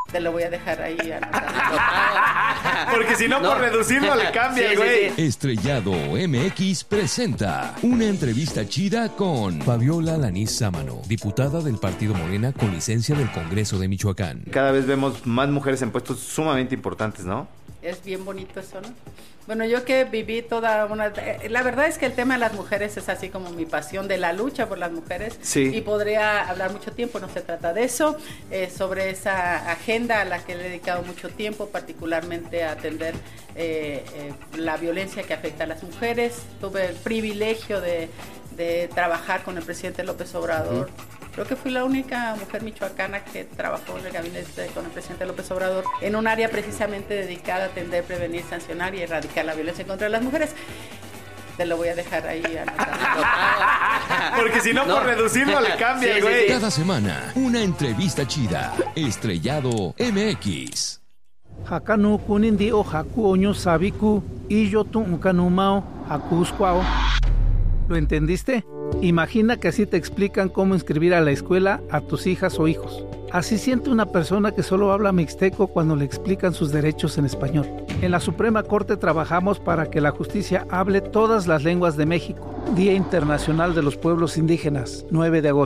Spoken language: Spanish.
Te lo voy a dejar ahí anotado. Porque si no, por reducirlo le cambia, güey. Estrellado MX presenta una entrevista chida con Fabiola Alanís Sámano, diputada del Partido Morena con licencia del Congreso de Michoacán. Cada vez vemos más mujeres en puestos sumamente importantes, ¿no? Es bien bonito eso, ¿no? Bueno, yo que viví toda una... La verdad es que el tema de las mujeres es así como mi pasión, de la lucha por las mujeres. Sí. Y podría hablar mucho tiempo, no se trata de eso, sobre esa agenda a la que le he dedicado mucho tiempo, particularmente a atender la violencia que afecta a las mujeres. Tuve el privilegio de trabajar con el presidente López Obrador. Creo que fui la única mujer michoacana que trabajó en el gabinete con el presidente López Obrador en un área precisamente dedicada a atender, prevenir, sancionar y erradicar la violencia contra las mujeres. Te lo voy a dejar ahí anotado. Porque si no, por reducirlo le cambia, güey. Cada semana, una entrevista chida. Estrellado MX. Hakanu kunindi o haku oño sabiku y yo tu unkanumao hakuskwao. ¿Lo entendiste? Imagina que así te explican cómo inscribir a la escuela a tus hijas o hijos. Así siente una persona que solo habla mixteco cuando le explican sus derechos en español. En la Suprema Corte trabajamos para que la justicia hable todas las lenguas de México. Día Internacional de los Pueblos Indígenas, 9 de agosto.